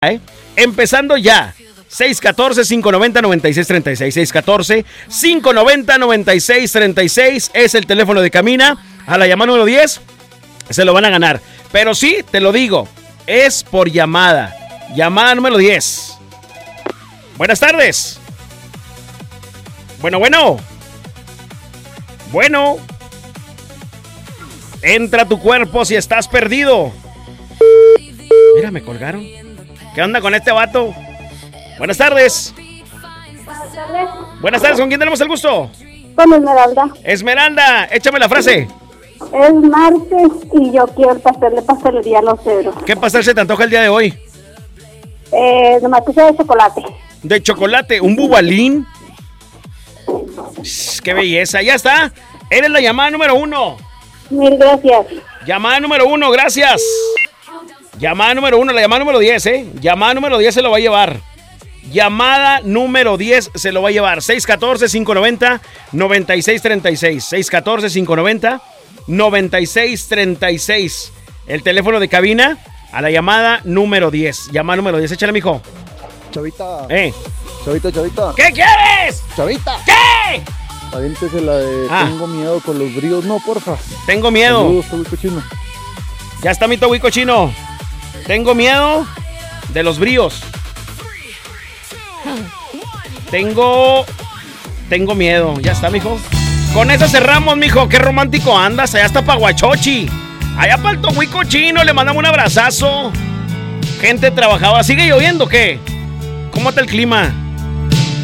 Empezando ya. 614-590-9636. 614-590-9636 es el teléfono de cabina. A la llamada número 10 se lo van a ganar. Pero sí, te lo digo, es por llamada. Llamada número 10. Buenas tardes. Bueno. Entra a tu cuerpo si estás perdido. Mira, me colgaron. ¿Qué onda con este vato? Buenas tardes. Buenas tardes, ¿con quién tenemos el gusto? Con Esmeralda. Esmeralda, échame la frase. Es martes y yo quiero el pastel de pastelería Los Cedros. ¿Qué pastel se te antoja el día de hoy? Nomás que sea de chocolate. De chocolate, un bubalín. ¡Qué belleza! Ya está. Eres la llamada número 1. Mil gracias. Llamada número 1, gracias. Llamada número 1, la llamada número 10, Llamada número 10 se lo va a llevar. Llamada número 10 se lo va a llevar. 614-590-9636. 614-590-9636. El teléfono de cabina a la llamada número 10. Llamada número 10. Échale, mijo. Chavita. Chavita. ¿Qué quieres? Chavita. ¿Qué? Aviéntese la de tengo miedo con los bríos. No, porfa. Tengo miedo. Saludos, Tobico Chino. Ya está mi Tobico Chino. Tengo miedo de los bríos. Tengo miedo. Ya está, mijo. Con eso cerramos, mijo. Qué romántico andas. Allá está Paguachochi. Allá para el Tobico Chino. Le mandamos un abrazazo. Gente trabajaba. ¿Sigue lloviendo o qué? ¿Cómo está el clima?